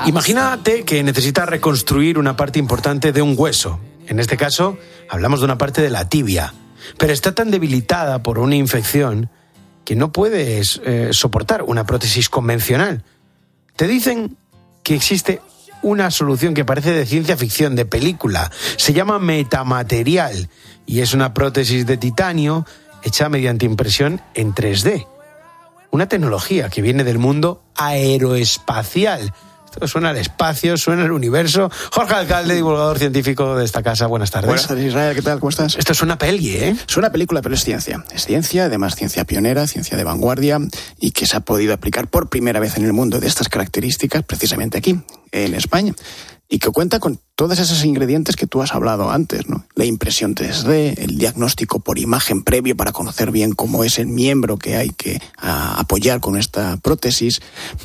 Imagínate que necesitas reconstruir una parte importante de un hueso. En este caso, hablamos de una parte de la tibia. Pero está tan debilitada por una infección que no puedes soportar una prótesis convencional. Te dicen que existe una solución que parece de ciencia ficción, de película. Se llama metamaterial y es una prótesis de titanio hecha mediante impresión en 3D. Una tecnología que viene del mundo aeroespacial. Esto suena al espacio, suena al universo. Jorge Alcalde, divulgador científico de esta casa. Buenas tardes. Buenas tardes, Israel. ¿Qué tal? ¿Cómo estás? Esto es una peli, ¿eh? Es una película, pero es ciencia. Es ciencia, además ciencia pionera, ciencia de vanguardia, y que se ha podido aplicar por primera vez en el mundo de estas características, precisamente aquí, en España. Y que cuenta con todos esos ingredientes que tú has hablado antes, ¿no? La impresión 3D, el diagnóstico por imagen previo para conocer bien cómo es el miembro que hay que apoyar con esta prótesis,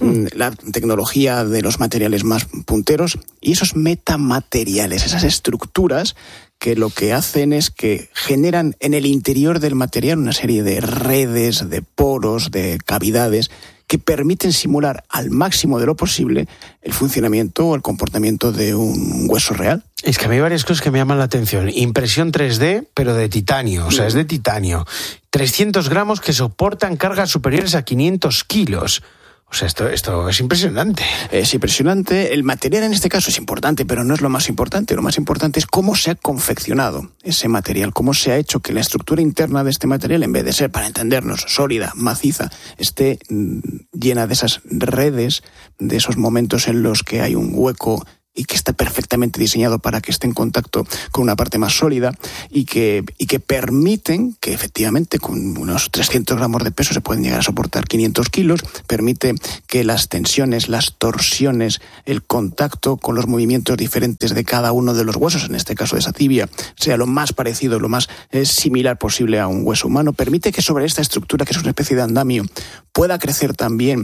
la tecnología de los materiales más punteros y esos metamateriales, esas estructuras que lo que hacen es que generan en el interior del material una serie de redes, de poros, de cavidades que permiten simular al máximo de lo posible el funcionamiento o el comportamiento de un hueso real. Es que a mí hay varias cosas que me llaman la atención. Impresión 3D, pero de titanio, o sea, es de titanio. 300 gramos que soportan cargas superiores a 500 kilos. O sea, esto es impresionante. Es impresionante. El material en este caso es importante, pero no es lo más importante. Lo más importante es cómo se ha confeccionado ese material, cómo se ha hecho que la estructura interna de este material, en vez de ser, para entendernos, sólida, maciza, esté llena de esas redes, de esos momentos en los que hay un hueco y que está perfectamente diseñado para que esté en contacto con una parte más sólida y que permiten que efectivamente con unos 300 gramos de peso se pueden llegar a soportar 500 kilos, permite que las tensiones, las torsiones, el contacto con los movimientos diferentes de cada uno de los huesos, en este caso de esa tibia, sea lo más parecido, lo más similar posible a un hueso humano, permite que sobre esta estructura, que es una especie de andamio, pueda crecer también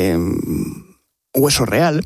hueso real,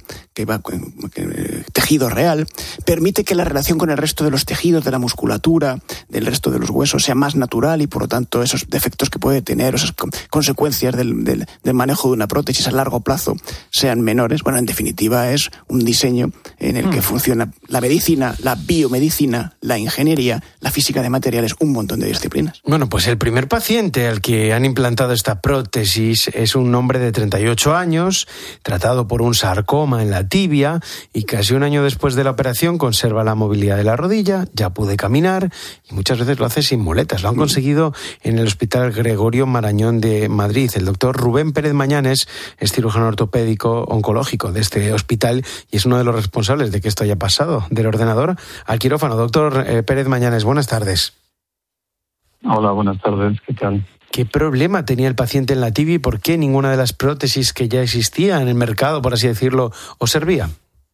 tejido real, permite que la relación con el resto de los tejidos, de la musculatura, del resto de los huesos sea más natural y por lo tanto esos defectos que puede tener, esas consecuencias del manejo de una prótesis a largo plazo sean menores. Bueno, en definitiva es un diseño en el que funciona la medicina, la biomedicina, la ingeniería, la física de materiales, un montón de disciplinas. Bueno, pues el primer paciente al que han implantado esta prótesis es un hombre de 38 años, tratado por un sarcoma en la tibia y casi un año después de la operación conserva la movilidad de la rodilla, ya puede caminar y muchas veces lo hace sin muletas. Lo han conseguido en el Hospital Gregorio Marañón de Madrid. El doctor Rubén Pérez Mañanes es cirujano ortopédico oncológico de este hospital y es uno de los responsables de que esto haya pasado del ordenador al quirófano. Doctor Pérez Mañanes, buenas tardes. Hola, buenas tardes, ¿qué tal? ¿Qué problema tenía el paciente en la tibia y por qué ninguna de las prótesis que ya existían en el mercado, por así decirlo, os servía?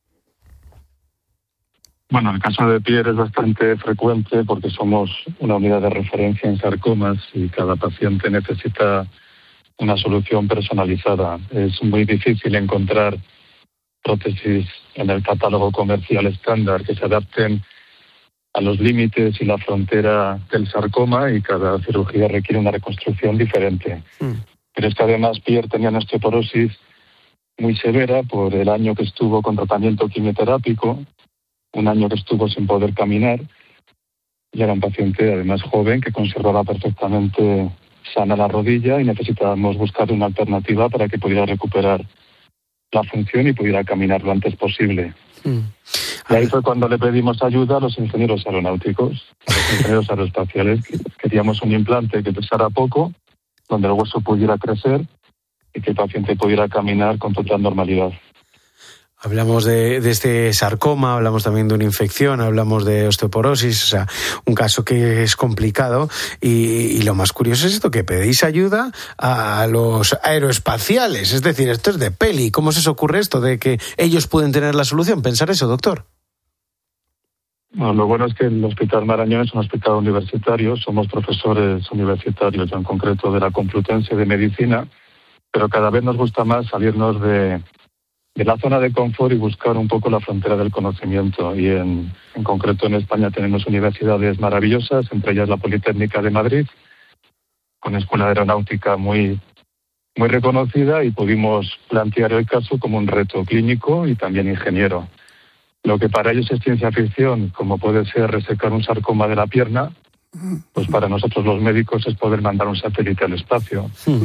Bueno, el caso de Pierre es bastante frecuente porque somos una unidad de referencia en sarcomas y cada paciente necesita una solución personalizada. Es muy difícil encontrar prótesis en el catálogo comercial estándar que se adapten a los límites y la frontera del sarcoma y cada cirugía requiere una reconstrucción diferente. Pero es que además Pierre tenía una osteoporosis muy severa por el año que estuvo con tratamiento quimioterápico, un año que estuvo sin poder caminar y era un paciente además joven que conservaba perfectamente sana la rodilla y necesitábamos buscar una alternativa para que pudiera recuperar la función y pudiera caminar lo antes posible. Y ahí fue cuando le pedimos ayuda a los ingenieros aeronáuticos, a los ingenieros aeroespaciales. Queríamos un implante que pesara poco, donde el hueso pudiera crecer y que el paciente pudiera caminar con total normalidad. Hablamos de este sarcoma, hablamos también de una infección, hablamos de osteoporosis, o sea, un caso que es complicado y lo más curioso es esto, que pedís ayuda a los aeroespaciales, es decir, esto es de peli. ¿Cómo se os ocurre esto de que ellos pueden tener la solución? ¿Pensar eso, doctor? Bueno, lo bueno es que el Hospital Marañón es un hospital universitario, somos profesores universitarios, en concreto de la Complutense de Medicina, pero cada vez nos gusta más salirnos de la zona de confort y buscar un poco la frontera del conocimiento. Y en concreto en España tenemos universidades maravillosas, entre ellas la Politécnica de Madrid, con escuela de aeronáutica muy muy reconocida y pudimos plantear el caso como un reto clínico y también ingeniero. Lo que para ellos es ciencia ficción, como puede ser resecar un sarcoma de la pierna, pues para nosotros los médicos es poder mandar un satélite al espacio.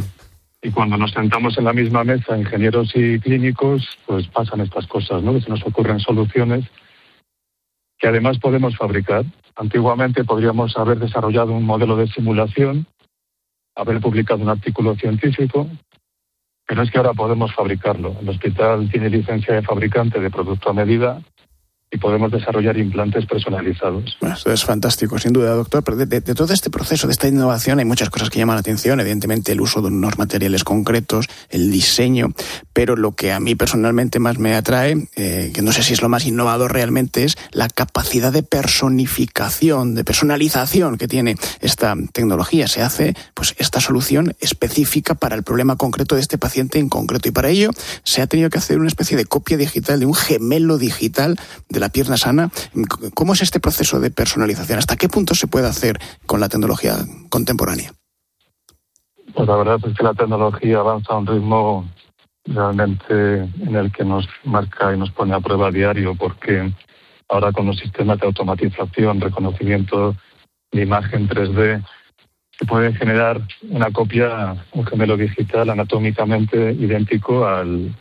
Y cuando nos sentamos en la misma mesa, ingenieros y clínicos, pues pasan estas cosas, ¿no? Que se nos ocurren soluciones que además podemos fabricar. Antiguamente podríamos haber desarrollado un modelo de simulación, haber publicado un artículo científico, pero es que ahora podemos fabricarlo. El hospital tiene licencia de fabricante de producto a medida y podemos desarrollar implantes personalizados. Bueno, esto es fantástico, sin duda, doctor. Pero de todo este proceso, de esta innovación, hay muchas cosas que llaman la atención. Evidentemente, el uso de unos materiales concretos, el diseño. Pero lo que a mí personalmente más me atrae, que no sé si es lo más innovador realmente, es la capacidad de personificación, de personalización que tiene esta tecnología. Se hace pues esta solución específica para el problema concreto de este paciente en concreto. Y para ello se ha tenido que hacer una especie de copia digital, de un gemelo digital de la pierna sana. ¿Cómo es este proceso de personalización? ¿Hasta qué punto se puede hacer con la tecnología contemporánea? Pues la verdad es que la tecnología avanza a un ritmo realmente en el que nos marca y nos pone a prueba a diario, porque ahora con los sistemas de automatización, reconocimiento de imagen 3D, se puede generar una copia, un gemelo digital anatómicamente idéntico a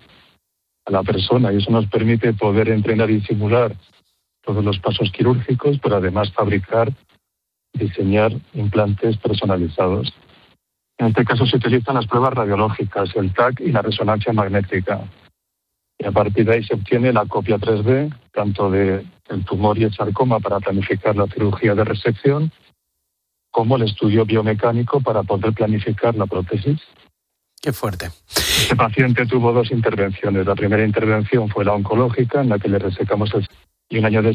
la persona, y eso nos permite poder entrenar y simular todos los pasos quirúrgicos, pero además fabricar, diseñar implantes personalizados. En este caso se utilizan las pruebas radiológicas, el TAC y la resonancia magnética. Y a partir de ahí se obtiene la copia 3D, tanto del tumor y el sarcoma para planificar la cirugía de resección, como el estudio biomecánico para poder planificar la prótesis. Qué fuerte. Este paciente tuvo 2 intervenciones. La primera intervención fue la oncológica, en la que le resecamos y un año después